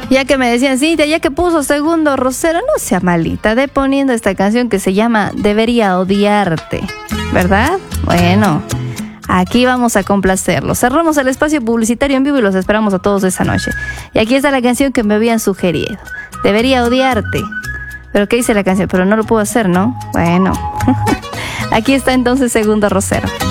Ya que me decían, Cintia, ya que puso segundo Rosero, no sea malita, de poniendo esta canción que se llama Debería Odiarte, ¿verdad? Bueno, aquí vamos a complacerlo. Cerramos el espacio publicitario en vivo y los esperamos a todos esa noche. Y aquí está la canción que me habían sugerido. Debería Odiarte. ¿Pero qué dice la canción? Pero no lo puedo hacer, ¿no? Bueno. Aquí está entonces segundo Rosero.